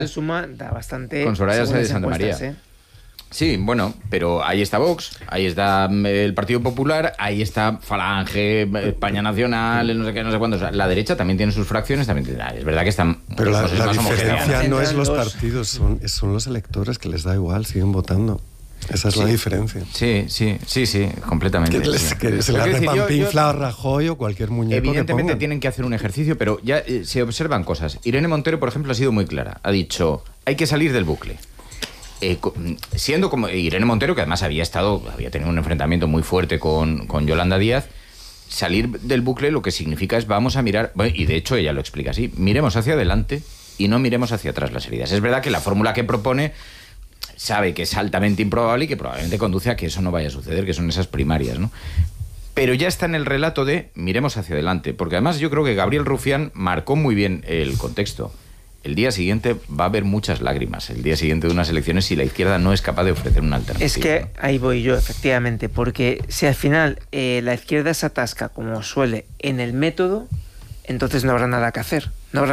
Suma da bastante... Con Soraya Sáenz de Santa María. Sí, bueno, pero ahí está Vox, ahí está el Partido Popular, ahí está Falange, España Nacional, no sé qué, no sé cuándo. O sea, la derecha también tiene sus fracciones, también es verdad que están... Pero la diferencia no es los partidos, son los electores, que les da igual, siguen votando. Esa es la diferencia. Sí, completamente. Que se la repampinfla a Rajoy o cualquier muñeco. Evidentemente tienen que hacer un ejercicio, pero ya se observan cosas. Irene Montero, por ejemplo, ha sido muy clara. Ha dicho, hay que salir del bucle. Siendo como Irene Montero, que además había tenido un enfrentamiento muy fuerte con Yolanda Díaz, salir del bucle lo que significa es vamos a mirar, bueno, y de hecho ella lo explica así, miremos hacia adelante y no miremos hacia atrás las heridas. Es verdad que la fórmula que propone sabe que es altamente improbable y que probablemente conduce a que eso no vaya a suceder, que son esas primarias, ¿no? Pero ya está en el relato de miremos hacia adelante, porque además yo creo que Gabriel Rufián marcó muy bien el contexto. El día siguiente va a haber muchas lágrimas, el día siguiente de unas elecciones, si la izquierda no es capaz de ofrecer una alternativa. Es que ahí voy yo, efectivamente, porque si al final la izquierda se atasca, como suele, en el método, entonces no habrá nada que hacer,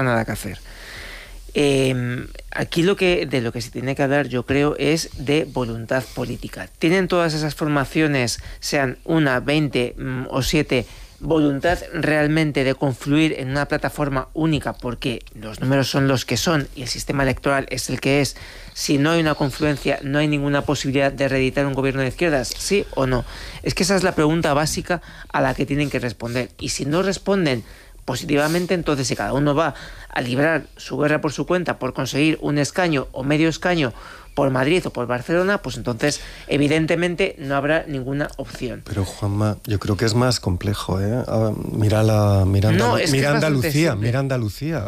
Aquí de lo que se tiene que hablar, yo creo, es de voluntad política. ¿Tienen todas esas formaciones, sean 1, 20 o 7, voluntad realmente de confluir en una plataforma única, porque los números son los que son y el sistema electoral es el que es? Si no hay una confluencia, no hay ninguna posibilidad de reeditar un gobierno de izquierdas, ¿sí o no? Es que esa es la pregunta básica a la que tienen que responder. Y si no responden positivamente, entonces si cada uno va a librar su guerra por su cuenta por conseguir un escaño o medio escaño por Madrid o por Barcelona, pues entonces evidentemente no habrá ninguna opción. Pero Juanma, yo creo que es más complejo, ¿eh? Mira Andalucía.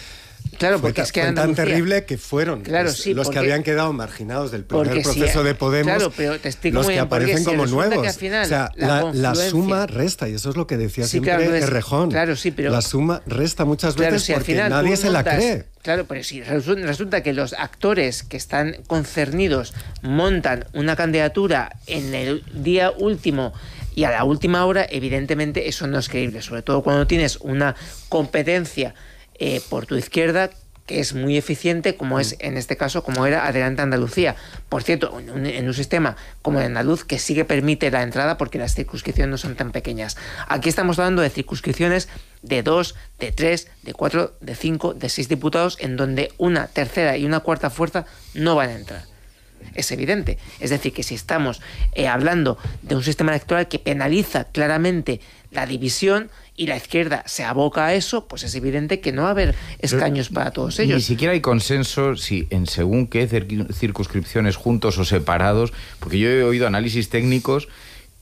Claro, porque es que fue tan terrible que fueron los que habían quedado marginados del primer proceso de Podemos, claro, pero te explico los que aparecen como nuevos. Al final, o sea, la suma resta, y eso es lo que decía siempre Errejón. Claro, sí, pero la suma resta muchas veces porque nadie se la cree. Claro, pero si resulta que los actores que están concernidos montan una candidatura en el día último y a la última hora, evidentemente eso no es creíble, sobre todo cuando tienes una competencia por tu izquierda que es muy eficiente, como es en este caso, como era Adelante Andalucía. Por cierto, en un sistema como el andaluz, que sí que permite la entrada porque las circunscripciones no son tan pequeñas. Aquí estamos hablando de circunscripciones de 2, de 3, de 4, de 5, de 6 diputados, en donde una tercera y una cuarta fuerza no van a entrar. Es evidente. Es decir, que si estamos hablando de un sistema electoral que penaliza claramente la división y la izquierda se aboca a eso, pues es evidente que no va a haber escaños para todos ellos. Ni siquiera hay consenso si en según qué circunscripciones, juntos o separados, porque yo he oído análisis técnicos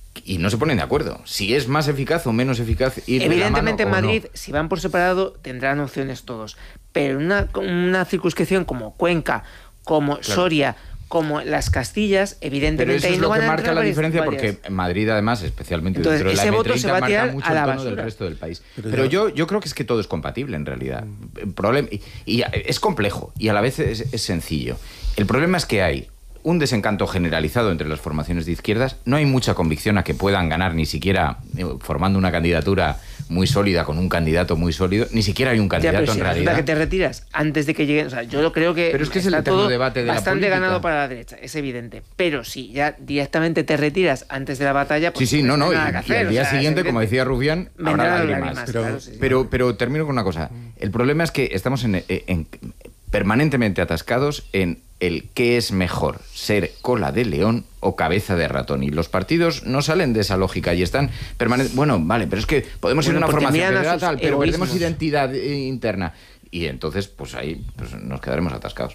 y no se ponen de acuerdo. Si es más eficaz o menos eficaz ir evidentemente de la mano, en Madrid, no. Si van por separado, tendrán opciones todos. Pero una circunscripción como Cuenca, como Soria, como las Castillas, evidentemente pero eso ahí no van a entrar. Pero eso es lo que marca la diferencia, porque Madrid, además, especialmente entonces, dentro de la ese voto M30, se va a tirar marca mucho a la el tono basura del resto del país. Pero yo creo que es que todo es compatible, en realidad. El problema, y es complejo, y a la vez es sencillo. El problema es que hay un desencanto generalizado entre las formaciones de izquierdas, no hay mucha convicción a que puedan ganar, ni siquiera formando una candidatura muy sólida, con un candidato muy sólido, ni siquiera hay un candidato en realidad. Que te retiras antes de que lleguen, o sea, yo creo que pero es que es el eterno debate de la política. Bastante ganado para la derecha, es evidente. Pero si ya directamente te retiras antes de la batalla, pues y al día siguiente, como decía Rufián, habrá lágrimas. Pero termino con una cosa. El problema es que estamos permanentemente atascados en el qué es mejor, ser cola de león o cabeza de ratón. Y los partidos no salen de esa lógica y están permanentes. Bueno, vale, pero es que podemos ir a una formación federal, tal, pero perdemos identidad interna. Y entonces, pues ahí nos quedaremos atascados.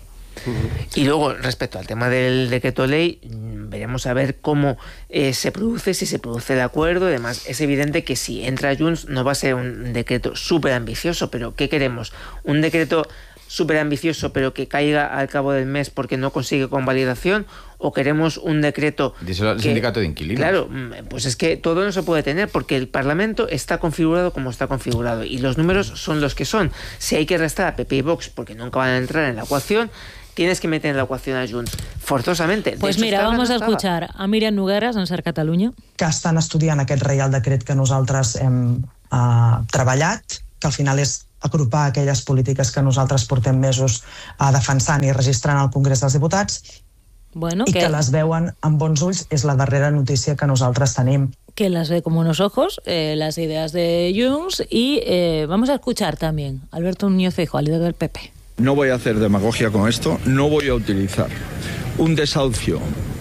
Y luego, respecto al tema del decreto ley, veremos a ver cómo se produce, si se produce de acuerdo. Además, es evidente que si entra Junts no va a ser un decreto súper ambicioso, pero ¿qué queremos? ¿Un decreto súper ambicioso pero que caiga al cabo del mes porque no consigue convalidación? ¿O queremos un decreto díselo al sindicato de inquilinos? Claro, pues es que todo no se puede tener porque el Parlamento está configurado como está configurado y los números son los que son. Si hay que restar a PP y Vox porque nunca van a entrar en la ecuación, tienes que meter en la equació a Junts, forzosamente. Pues mira, vamos a escuchar a Míriam Nogueras, en Ser Catalunya. Que estan estudiant aquest Reial Decret que nosaltres hem treballat, que al final és agrupar aquelles polítiques que nosaltres portem mesos defensant i registrant al Congrés dels Diputats, bueno, i que les veuen amb bons ulls, és la darrera notícia que nosaltres tenim. Que las ve como unos ojos, las ideas de Junts, y vamos a escuchar también a Alberto Núñez Feijóo, al líder del PP. No voy a hacer demagogia con esto, no voy a utilizar un desahucio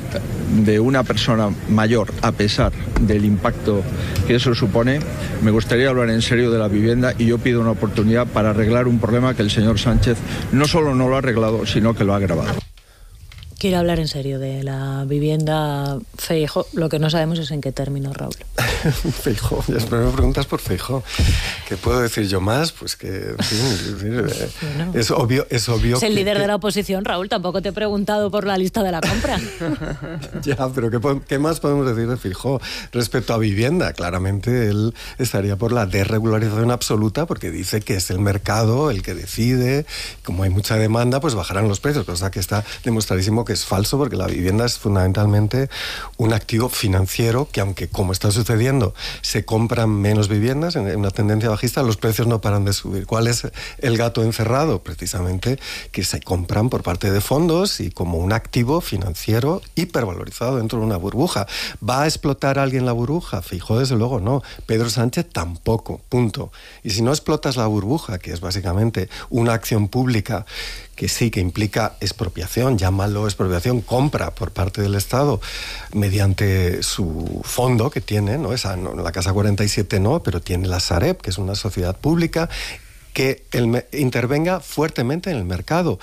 de una persona mayor, a pesar del impacto que eso supone. Me gustaría hablar en serio de la vivienda y yo pido una oportunidad para arreglar un problema que el señor Sánchez no solo no lo ha arreglado, sino que lo ha agravado. Quiere hablar en serio de la vivienda Feijóo. Lo que no sabemos es en qué término, Raúl. Feijóo, ya me preguntas por Feijóo. ¿Qué puedo decir yo más? Pues que, en fin, bueno, es obvio es el líder de la oposición, Raúl. Tampoco te he preguntado por la lista de la compra. Ya, pero ¿qué más podemos decir de Feijóo? Respecto a vivienda, claramente él estaría por la desregularización absoluta, porque dice que es el mercado el que decide. Como hay mucha demanda, pues bajarán los precios, cosa que está demostradísimo que es falso, porque la vivienda es fundamentalmente un activo financiero que, aunque como está sucediendo se compran menos viviendas en una tendencia bajista, los precios no paran de subir. ¿Cuál es el gato encerrado? Precisamente que se compran por parte de fondos y como un activo financiero hipervalorizado dentro de una burbuja. ¿Va a explotar alguien la burbuja? Feijóo desde luego no. Pedro Sánchez tampoco, punto. Y si no explotas la burbuja, que es básicamente una acción pública que sí, que implica expropiación, llámalo expropiación, compra por parte del Estado mediante su fondo que tiene, ¿no? La Casa 47 no, pero tiene la Sareb, que es una sociedad pública, que intervenga fuertemente en el mercado.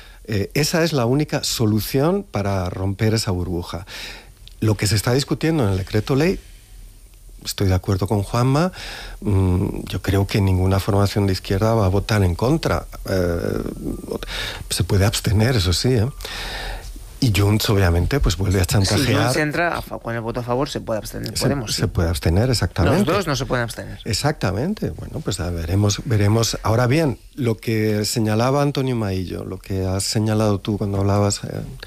Esa es la única solución para romper esa burbuja. Lo que se está discutiendo en el decreto ley, estoy de acuerdo con Juanma, yo creo que ninguna formación de izquierda va a votar en contra. Se puede abstener, eso sí, Y Junts, obviamente, pues vuelve a chantajear. Si Junts entra con el voto a favor, se puede abstener. Se puede abstener, exactamente. Los dos no se pueden abstener. Exactamente. Bueno, pues veremos. Ahora bien, lo que señalaba Antonio Maillo, lo que has señalado tú cuando hablabas...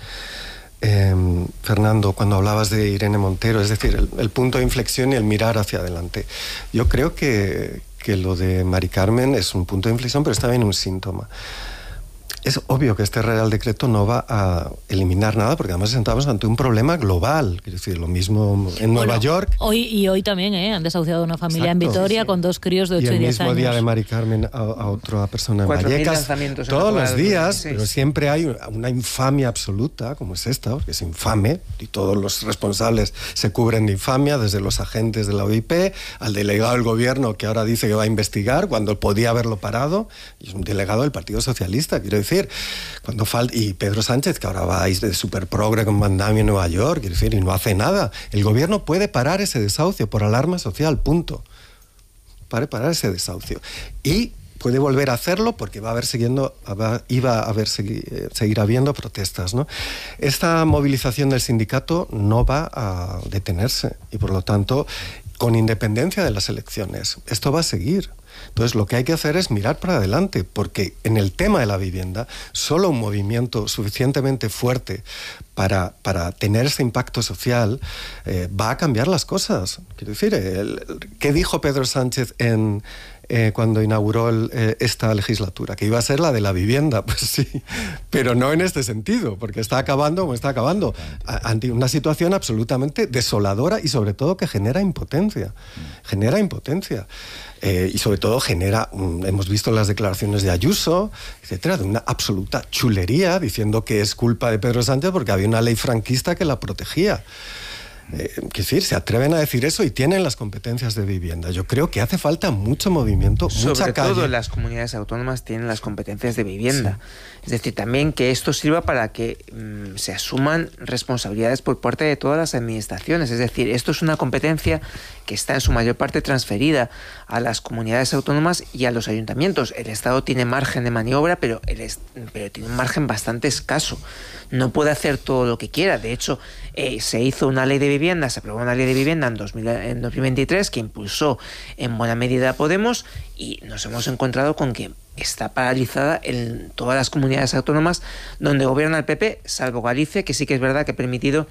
Fernando, cuando hablabas de Irene Montero, es decir, el punto de inflexión y el mirar hacia adelante. Yo creo que lo de Mari Carmen es un punto de inflexión, pero es también un síntoma. Es obvio que este Real Decreto no va a eliminar nada, porque además estamos ante un problema global. Quiero decir, lo mismo en Nueva York. Hoy también han desahuciado a una familia en Vitoria con 2 críos de 8 y 10 años. Y el mismo día de Mari Carmen a otra persona en Vallecas. Todos los días, pero siempre hay una infamia absoluta, como es esta, porque es infame, y todos los responsables se cubren de infamia, desde los agentes de la OIP al delegado del gobierno que ahora dice que va a investigar, cuando podía haberlo parado, y es un delegado del Partido Socialista, quiero decir, y Pedro Sánchez, que ahora va a ir de superprogre con Mandami en Nueva York, quiero decir, y no hace nada. El gobierno puede parar ese desahucio por alarma social, punto. Parar ese desahucio. Y puede volver a hacerlo porque seguir habiendo protestas, ¿no? Esta movilización del sindicato no va a detenerse y, por lo tanto, con independencia de las elecciones, esto va a seguir. Entonces, lo que hay que hacer es mirar para adelante, porque en el tema de la vivienda, solo un movimiento suficientemente fuerte para tener ese impacto social va a cambiar las cosas. Quiero decir, ¿qué dijo Pedro Sánchez cuando inauguró esta legislatura? Que iba a ser la de la vivienda. Pues sí, pero no en este sentido, porque está acabando como está acabando, ante una situación absolutamente desoladora y sobre todo que genera impotencia. Y sobre todo hemos visto las declaraciones de Ayuso, etcétera, de una absoluta chulería, diciendo que es culpa de Pedro Sánchez porque había una ley franquista que la protegía. Quiero decir, se atreven a decir eso y tienen las competencias de vivienda. Yo creo que hace falta mucho movimiento, mucha calle. Sobre todo las comunidades autónomas tienen las competencias de vivienda. Sí. Es decir, también que esto sirva para que se asuman responsabilidades por parte de todas las administraciones. Es decir, esto es una competencia que está en su mayor parte transferida a las comunidades autónomas y a los ayuntamientos. El Estado tiene margen de maniobra, pero tiene un margen bastante escaso. No puede hacer todo lo que quiera. De hecho, se hizo una ley de vivienda, se aprobó una ley de vivienda en 2023 que impulsó en buena medida Podemos, y nos hemos encontrado con que está paralizada en todas las comunidades autónomas donde gobierna el PP, salvo Galicia, que sí que es verdad que ha permitido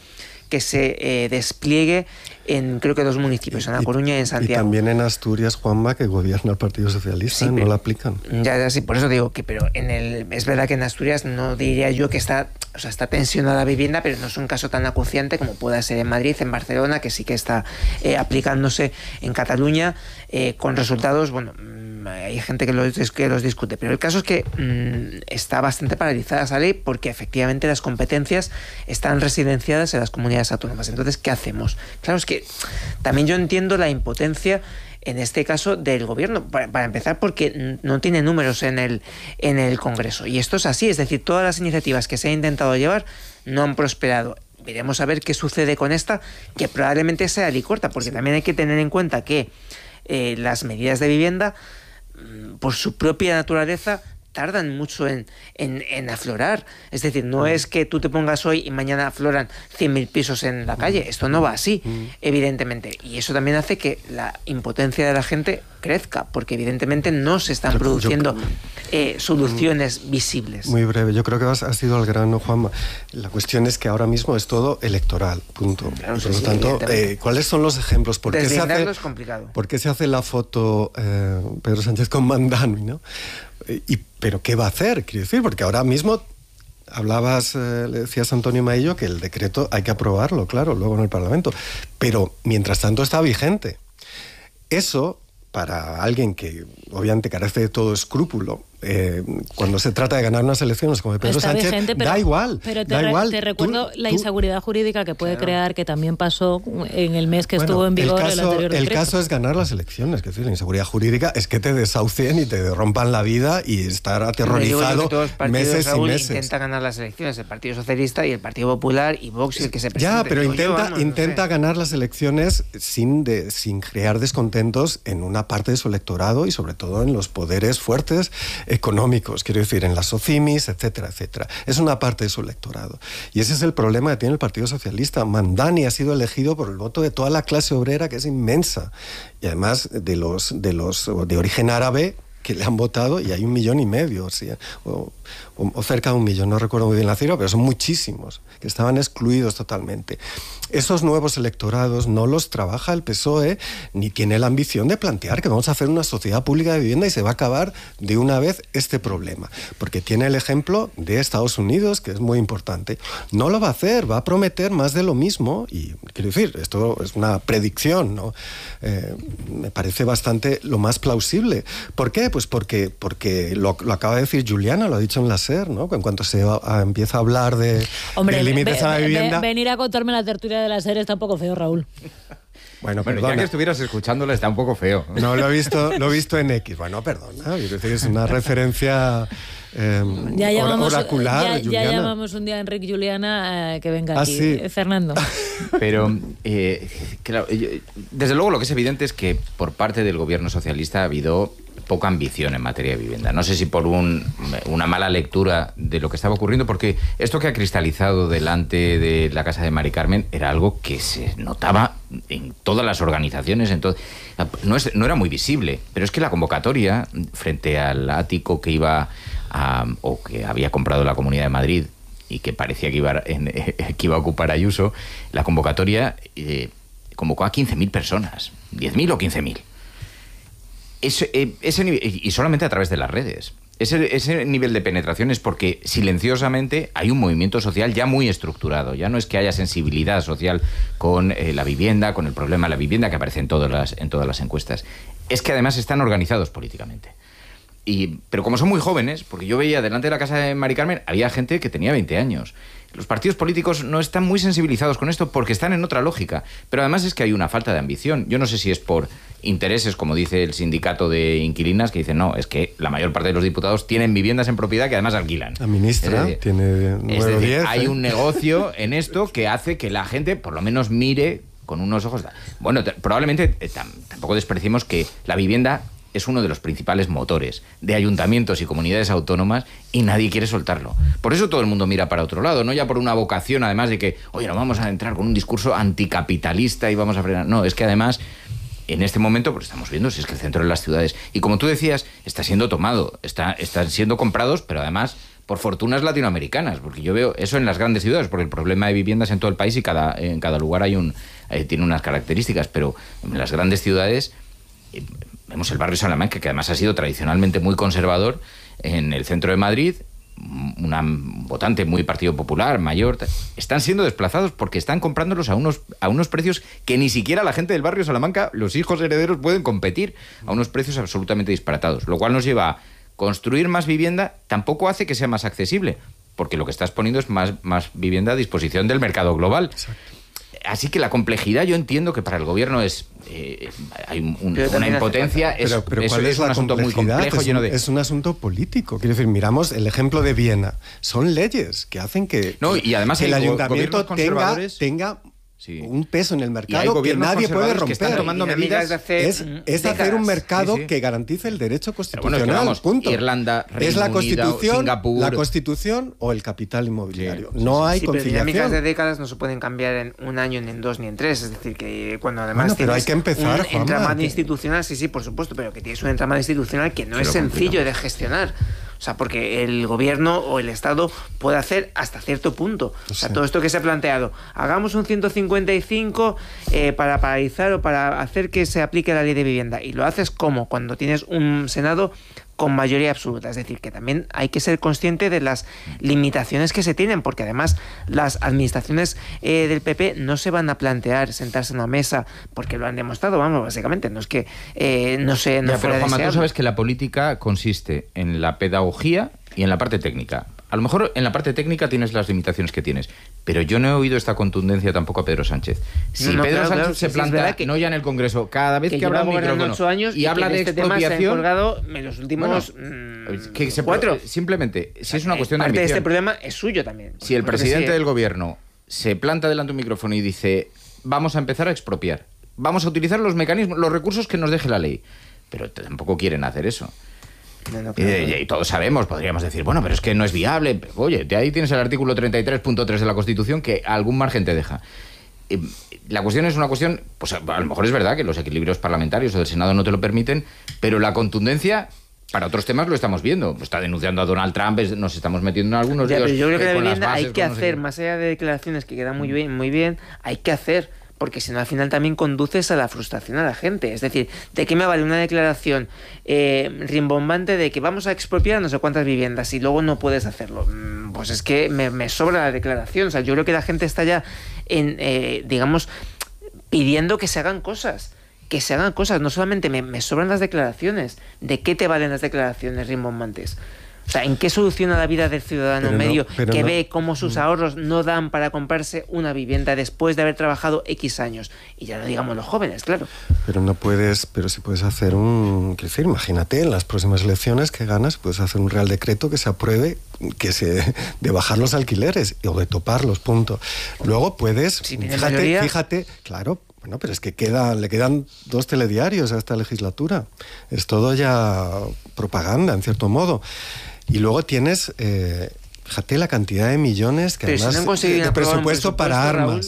que se despliegue en, creo que 2 municipios, en La Coruña y en Santiago. Y también en Asturias, Juanma, que gobierna el Partido Socialista, sí, no la aplican. Ya, sí, por eso digo que, pero es verdad que en Asturias no diría yo que está tensionada la vivienda, pero no es un caso tan acuciante como pueda ser en Madrid, en Barcelona, que sí que está aplicándose en Cataluña, con resultados, bueno, hay gente que los discute, pero el caso es que está bastante paralizada esa ley porque efectivamente las competencias están residenciadas en las comunidades autónomas. Entonces, ¿qué hacemos? Claro, es que también yo entiendo la impotencia en este caso del gobierno, para empezar porque no tiene números en el Congreso, y esto es así, es decir, todas las iniciativas que se han intentado llevar no han prosperado. Veremos a ver qué sucede con esta, que probablemente sea licorta, porque también hay que tener en cuenta que las medidas de vivienda, por su propia naturaleza, tardan mucho en aflorar. Es decir, no es que tú te pongas hoy y mañana afloran 100.000 pisos en la calle. Esto no va así, evidentemente. Y eso también hace que la impotencia de la gente crezca, porque evidentemente no se están produciendo soluciones visibles. Muy breve, yo creo que has sido al grano, Juanma. La cuestión es que ahora mismo es todo electoral, punto. Claro, por lo tanto, ¿cuáles son los ejemplos? ¿Por qué es complicado. ¿Por qué se hace la foto Pedro Sánchez con Mandani, ¿no? ¿Pero qué va a hacer? Quiero decir, porque ahora mismo hablabas, le decías a Antonio Maillo que el decreto hay que aprobarlo, claro, luego en el Parlamento. Pero mientras tanto está vigente. Eso, para alguien que obviamente carece de todo escrúpulo, cuando se trata de ganar unas elecciones como de Pedro Sánchez, vigente, da igual. Pero te recuerdo la inseguridad jurídica que puede crear, que también pasó en el mes que estuvo en vigor el anterior decreto. El caso es ganar las elecciones, es decir, la inseguridad jurídica es que te desahucien y te rompan la vida y estar aterrorizado meses y meses. Intenta ganar las elecciones, el Partido Socialista y el Partido Popular y Vox, el que se presenta. Ya, pero intenta ganar las elecciones sin crear descontentos en una parte de su electorado y sobre todo en los poderes fuertes económicos, quiero decir, en las SOCIMIs, etcétera, etcétera. Es una parte de su electorado. Y ese es el problema que tiene el Partido Socialista. Mandani ha sido elegido por el voto de toda la clase obrera, que es inmensa. Y además de los de origen árabe que le han votado, y hay 1,5 millones, o cerca de 1 millón, no recuerdo muy bien la cifra, pero son muchísimos, que estaban excluidos totalmente. Esos nuevos electorados no los trabaja el PSOE, ni tiene la ambición de plantear que vamos a hacer una sociedad pública de vivienda y se va a acabar de una vez este problema. Porque tiene el ejemplo de Estados Unidos, que es muy importante. No lo va a hacer, va a prometer más de lo mismo, y quiero decir, esto es una predicción, ¿no? Me parece bastante lo más plausible. ¿Por qué? Pues porque lo acaba de decir Juliana, lo ha dicho en la SER, ¿no? En cuanto se empieza a hablar de límites a la vivienda. Venir a contarme la tertulia de la SER está un poco feo, Raúl. Bueno, ya que estuvieras escuchándola está un poco feo. No, lo he visto en X. Bueno, perdona, es una referencia oracular. Ya llamamos un día a Enrique Juliana que venga aquí. Sí. Fernando. Pero, claro, desde luego lo que es evidente es que por parte del gobierno socialista ha habido poca ambición en materia de vivienda. No sé si por una mala lectura de lo que estaba ocurriendo, porque esto que ha cristalizado delante de la casa de Mari Carmen era algo que se notaba en todas las organizaciones, no era muy visible, pero es que la convocatoria frente al ático que o que había comprado la Comunidad de Madrid y que parecía que iba a ocupar Ayuso, la convocatoria convocó a 15.000 personas, 10.000 o 15.000. Ese nivel, y solamente a través de las redes. Ese nivel de penetración es porque silenciosamente hay un movimiento social ya muy estructurado. Ya no es que haya sensibilidad social con la vivienda, con el problema de la vivienda que aparece en todas las encuestas. Es que además están organizados políticamente. Pero como son muy jóvenes, porque yo veía delante de la casa de Mari Carmen, había gente que tenía 20 años. Los partidos políticos no están muy sensibilizados con esto porque están en otra lógica. Pero además es que hay una falta de ambición. Yo no sé si es por intereses, como dice el sindicato de inquilinas, que dicen, no, es que la mayor parte de los diputados tienen viviendas en propiedad que además alquilan. La ministra tiene 9 o 10. Hay un negocio en esto que hace que la gente por lo menos mire con unos ojos... Bueno, probablemente tampoco despreciemos que la vivienda es uno de los principales motores de ayuntamientos y comunidades autónomas y nadie quiere soltarlo. Por eso todo el mundo mira para otro lado, no ya por una vocación, además de que, oye, no vamos a entrar con un discurso anticapitalista y vamos a frenar. No, es que además, en este momento, pues estamos viendo si es que el centro de las ciudades, y como tú decías, está siendo tomado, están siendo comprados, pero además por fortunas latinoamericanas, porque yo veo eso en las grandes ciudades, porque el problema de viviendas en todo el país y en cada lugar tiene unas características, pero en las grandes ciudades vemos el barrio Salamanca, que además ha sido tradicionalmente muy conservador, en el centro de Madrid, un votante muy Partido Popular, mayor, están siendo desplazados porque están comprándolos a unos precios que ni siquiera la gente del barrio Salamanca, los hijos herederos, pueden competir, a unos precios absolutamente disparatados, lo cual nos lleva a construir más vivienda. Tampoco hace que sea más accesible, porque lo que estás poniendo es más vivienda a disposición del mercado global. Exacto. Así que la complejidad, yo entiendo que para el gobierno hay una impotencia. Pero ¿cuál es un asunto muy complejo, lleno de... Es un asunto político. Quiero decir, miramos el ejemplo de Viena. Son leyes que hacen que y además el ayuntamiento tenga un peso en el mercado que nadie puede romper. Que están tomando medidas es hacer un mercado que garantice el derecho constitucional. Punto. Irlanda, Reino es la Constitución, Singapur. La Constitución o el capital inmobiliario. Sí. No hay pero conciliación. dinámicas de décadas no se pueden cambiar en un año, ni en dos, ni en tres. Es decir, que cuando además pero hay que empezar, un entramado institucional, sí, por supuesto, pero que tienes un entramado institucional que no es sencillo de gestionar. O sea, porque el gobierno o el Estado puede hacer hasta cierto punto. O sea, todo esto que se ha planteado. Hagamos un 155 para paralizar o para hacer que se aplique la ley de vivienda. Y lo haces como cuando tienes un Senado con mayoría absoluta. Es decir, que también hay que ser consciente de las limitaciones que se tienen, porque además las administraciones del PP no se van a plantear sentarse en una mesa, porque lo han demostrado, básicamente. No es que no se... No pero Juanma, tú sabes que la política consiste en la pedagogía y en la parte técnica. A lo mejor en la parte técnica tienes las limitaciones que tienes, pero yo no he oído esta contundencia tampoco a Pedro Sánchez. Si Pedro Sánchez se planta, no ya en el Congreso, cada vez que habla un micrófono 8 años y habla de expropiación, en los últimos que se 4. Simplemente, si es una cuestión de ambición. ambición. Este problema es suyo también. Si el presidente del gobierno se planta delante de un micrófono y dice, vamos a empezar a expropiar, vamos a utilizar los mecanismos, los recursos que nos deje la ley, pero tampoco quieren hacer eso. Y todos sabemos, podríamos decir, bueno, pero es que no es viable. Oye, de ahí tienes el artículo 33.3 de la Constitución que algún margen te deja. La cuestión es una cuestión, pues a lo mejor es verdad que los equilibrios parlamentarios o del Senado no te lo permiten, pero la contundencia... Para otros temas lo estamos viendo. Está denunciando a Donald Trump, nos estamos metiendo en algunos líos. Pero yo creo que la vivienda hay que hacer, más allá de declaraciones que quedan muy bien, hay que hacer, porque si no al final también conduces a la frustración a la gente. Es decir, ¿de qué me vale una declaración rimbombante de que vamos a expropiar no sé cuántas viviendas y luego no puedes hacerlo? Pues es que me sobra la declaración. O sea, yo creo que la gente está ya digamos, pidiendo que se hagan cosas. Que se hagan cosas, no solamente me sobran las declaraciones. ¿De qué te valen las declaraciones rimbombantes? O sea, ¿en qué soluciona la vida del ciudadano medio que ve cómo sus ahorros no dan para comprarse una vivienda después de haber trabajado X años? Y ya no digamos los jóvenes, claro. Pero si puedes hacer imagínate, en las próximas elecciones que ganas, puedes hacer un real decreto que se apruebe de bajar los alquileres o de toparlos, punto. Luego puedes, fíjate, claro. Bueno, pero es que le quedan 2 telediarios a esta legislatura. Es todo ya propaganda, en cierto modo. Y luego tienes, fíjate la cantidad de millones que pero además si no de presupuesto para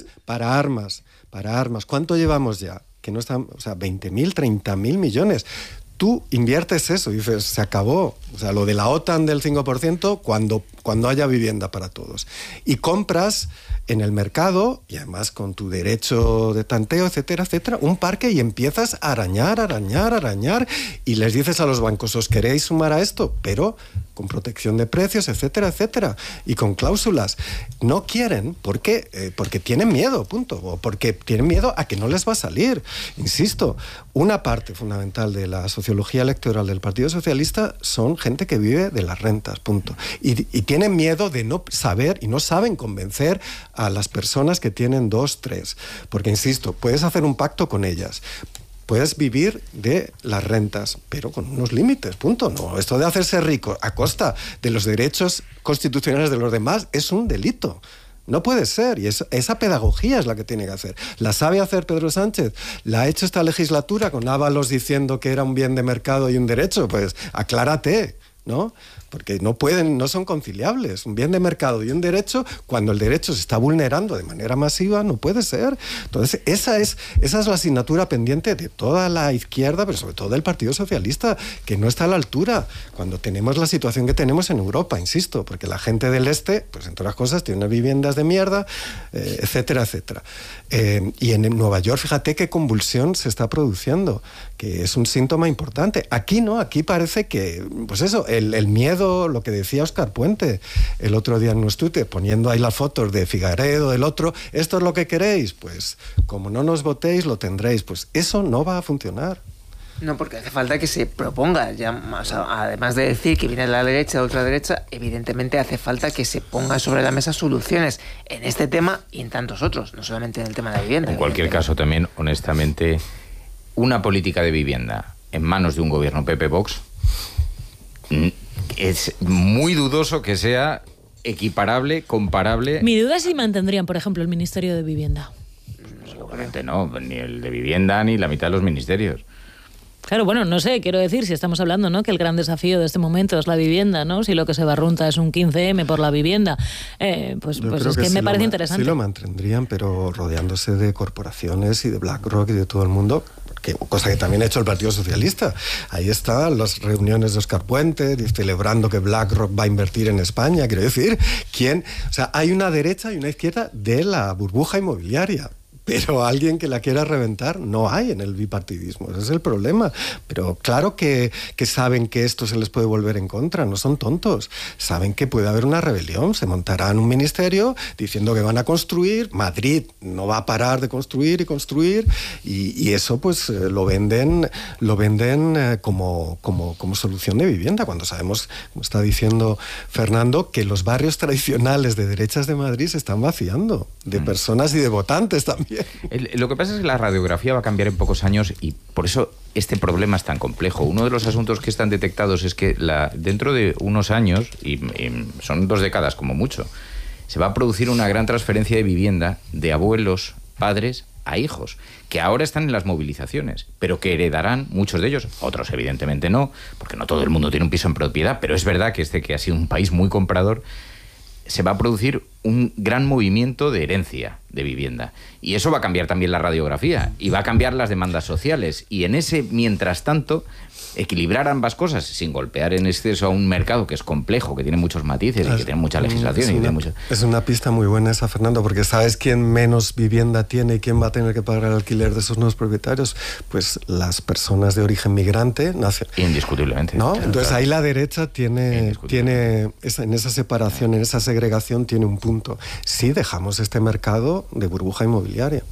armas. ¿Cuánto llevamos ya? Que no están, 20.000, 30.000 millones. Tú inviertes eso, dices, se acabó. O sea, lo de la OTAN del 5% cuando haya vivienda para todos. Y compras en el mercado, y además con tu derecho de tanteo, etcétera, etcétera, un parque y empiezas a arañar, y les dices a los bancos, ¿os queréis sumar a esto? Pero con protección de precios, etcétera, etcétera, y con cláusulas. No quieren, ¿por qué? Porque tienen miedo, punto, o porque tienen miedo a que no les va a salir. Insisto, una parte fundamental de la sociología electoral del Partido Socialista son gente que vive de las rentas, punto. Y tienen miedo de no saber y no saben convencer a las personas que tienen 2, 3. Porque, insisto, puedes hacer un pacto con ellas. Puedes vivir de las rentas, pero con unos límites, punto. No, esto de hacerse rico a costa de los derechos constitucionales de los demás es un delito. No puede ser, y esa pedagogía es la que tiene que hacer. ¿La sabe hacer Pedro Sánchez? ¿La ha hecho esta legislatura con Ábalos diciendo que era un bien de mercado y un derecho? Pues aclárate. ¿no? Porque no son conciliables. Un bien de mercado y un derecho, cuando el derecho se está vulnerando de manera masiva, no puede ser. Entonces, esa es la asignatura pendiente de toda la izquierda, pero sobre todo del Partido Socialista, que no está a la altura cuando tenemos la situación que tenemos en Europa, insisto, porque la gente del este, pues entre otras cosas, tiene unas viviendas de mierda, etcétera, etcétera. Y en Nueva York, fíjate qué convulsión se está produciendo, que es un síntoma importante. Aquí no, aquí parece que, pues eso, el miedo, lo que decía Óscar Puente el otro día en nuestro Twitter, poniendo ahí las fotos de Figueredo, del otro, ¿esto es lo que queréis? Pues como no nos votéis, lo tendréis. Pues eso no va a funcionar. No, porque hace falta que se proponga, ya, o sea, además de decir que viene de la derecha, de ultraderecha, evidentemente hace falta que se pongan sobre la mesa soluciones en este tema y en tantos otros, no solamente en el tema de la vivienda. En cualquier caso, también, honestamente, una política de vivienda en manos de un gobierno PP-Vox es muy dudoso que sea equiparable, comparable. Mi duda es si mantendrían, por ejemplo, el Ministerio de Vivienda. Seguramente no, ni el de vivienda ni la mitad de los ministerios. Claro, bueno, no sé, quiero decir, si estamos hablando, ¿no?, que el gran desafío de este momento es la vivienda, ¿no? Si lo que se barrunta es un 15M por la vivienda, pues es que me parece interesante. Sí lo mantendrían, pero rodeándose de corporaciones y de BlackRock y de todo el mundo, cosa que también ha hecho el Partido Socialista. Ahí están las reuniones de Óscar Puente, celebrando que BlackRock va a invertir en España. Quiero decir, o sea, hay una derecha y una izquierda de la burbuja inmobiliaria. Pero alguien que la quiera reventar no hay en el bipartidismo, ese es el problema. Pero claro que saben que esto se les puede volver en contra, no son tontos. Saben que puede haber una rebelión, se montarán un ministerio diciendo que van a construir, Madrid no va a parar de construir y construir, y eso pues lo venden como solución de vivienda, cuando sabemos, como está diciendo Fernando, que los barrios tradicionales de derechas de Madrid se están vaciando de personas y de votantes también. Lo que pasa es que la radiografía va a cambiar en pocos años y por eso este problema es tan complejo. Uno de los asuntos que están detectados es que dentro de unos años, y son 2 décadas como mucho, se va a producir una gran transferencia de vivienda de abuelos, padres a hijos, que ahora están en las movilizaciones, pero que heredarán muchos de ellos, otros evidentemente no, porque no todo el mundo tiene un piso en propiedad, pero es verdad que que ha sido un país muy comprador, se va a producir un gran movimiento de herencia de vivienda. Y eso va a cambiar también la radiografía y va a cambiar las demandas sociales. Y en ese, mientras tanto, equilibrar ambas cosas sin golpear en exceso a un mercado que es complejo, que tiene muchos matices y que tiene mucha legislación. Es una pista muy buena esa, Fernando, porque ¿sabes quién menos vivienda tiene y quién va a tener que pagar el alquiler de esos nuevos propietarios? Pues las personas de origen migrante. Indiscutiblemente. ¿No? Claro, entonces claro. Ahí la derecha tiene en esa separación, en esa segregación, tiene un punto. Si dejamos este mercado de burbuja inmobiliaria.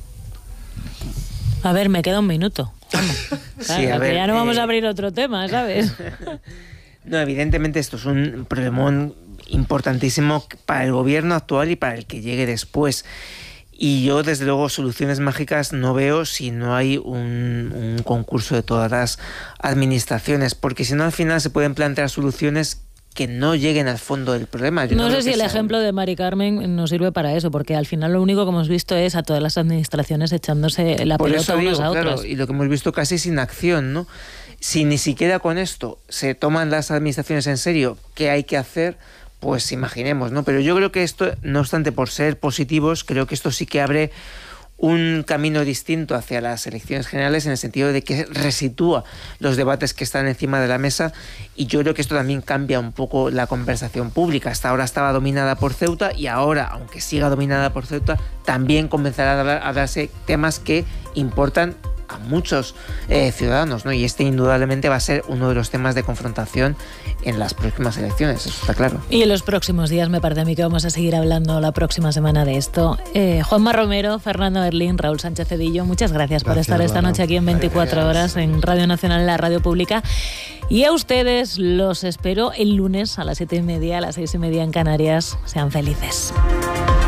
A ver, me queda un minuto. Vamos. Claro, Sí, a ver, ya no vamos a abrir otro tema, ¿sabes? No, evidentemente esto es un problemón importantísimo para el gobierno actual y para el que llegue después. Y yo, desde luego, soluciones mágicas no veo si no hay un concurso de todas las administraciones, porque si no, al final se pueden plantear soluciones que no lleguen al fondo del problema. Yo no sé si el ejemplo de Mari Carmen nos sirve para eso, porque al final lo único que hemos visto es a todas las administraciones echándose la pelota unas a otras. Y lo que hemos visto casi sin acción, ¿no? Si ni siquiera con esto se toman las administraciones en serio qué hay que hacer, pues imaginemos, ¿no? Pero yo creo que esto, no obstante, por ser positivos, creo que esto sí que abre un camino distinto hacia las elecciones generales, en el sentido de que resitúa los debates que están encima de la mesa, y yo creo que esto también cambia un poco la conversación pública. Hasta ahora estaba dominada por Ceuta y ahora, aunque siga dominada por Ceuta, también comenzará a darse temas que importan a muchos ciudadanos, ¿no? Y este indudablemente va a ser uno de los temas de confrontación en las próximas elecciones, eso está claro. Y en los próximos días me parece a mí que vamos a seguir hablando la próxima semana de esto. Juanma Romero, Fernando Berlín, Raúl Sánchez Cedillo, muchas gracias por estar esta noche aquí en 24 horas en Radio Nacional, la radio pública. Y a ustedes los espero el lunes a las 7:30, a las 6:30 en Canarias. Sean felices.